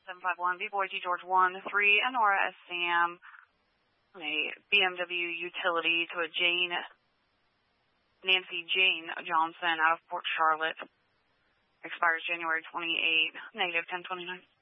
751 B-Boy G George 1-3 Honora S. Sam, a BMW utility to a Nancy Jane Johnson out of Port Charlotte. Expires January 28, negative 1029.